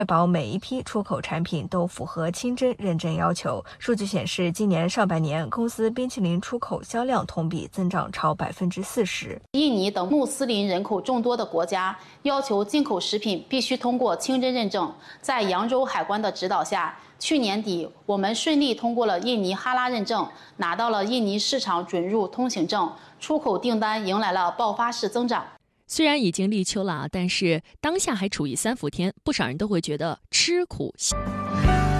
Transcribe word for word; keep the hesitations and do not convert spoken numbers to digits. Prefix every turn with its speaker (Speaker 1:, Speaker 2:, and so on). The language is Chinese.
Speaker 1: 确保每一批出口产品都符合清真认证要求。数据显示，今年上半年公司冰淇淋出口销量同比增长超百分之四十。
Speaker 2: 印尼等穆斯林人口众多的国家要求进口食品必须通过清真认证。在扬州海关的指导下，去年底我们顺利通过了印尼哈拉认证，拿到了印尼市场准入通行证，出口订单迎来了爆发式增长。
Speaker 3: 虽然已经立秋了，但是当下还处于三伏天，不少人都会觉得吃苦。